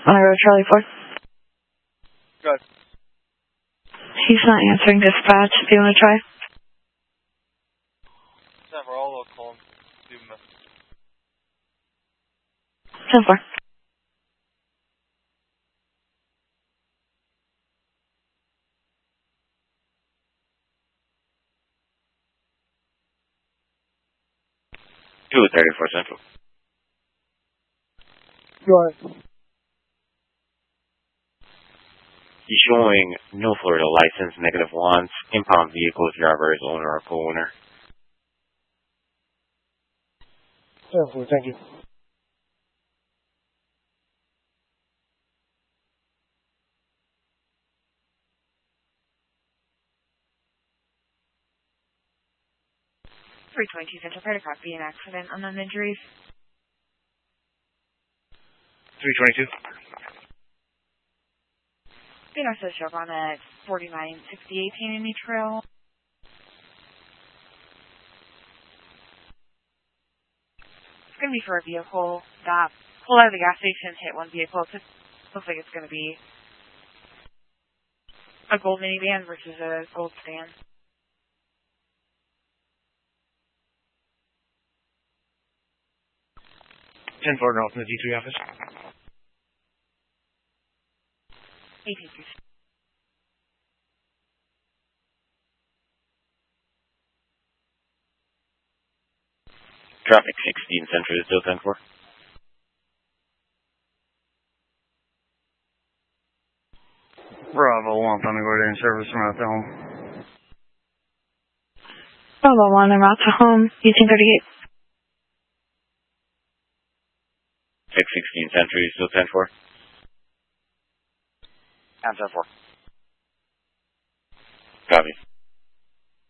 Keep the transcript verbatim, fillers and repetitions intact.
On the road, Charlie four. Good. He's not answering dispatch. Do you want to try? Never all call him. ten four. two thirty-four Central. Go ahead. He's showing no Florida license, negative ones, impound vehicle driver is owner or co-owner. ten four, thank you. three twenty-two Central credit card be an accident, unknown injuries. three twenty-two. Being also show up on a forty-nine sixty-eight Taney Trail. It's going to be for a vehicle that pulled out of the gas station, hit one vehicle. It looks like it's going to be a gold minivan versus a gold sedan. ten four, North in the D three office. eighteen three. Traffic sixteen Central is still ten four. Bravo one, Thunder Gordon service from out to home. Bravo one, I'm out to home, eighteen thirty-eight. six sixteen Central is still ten four. I'm ten four. Copy.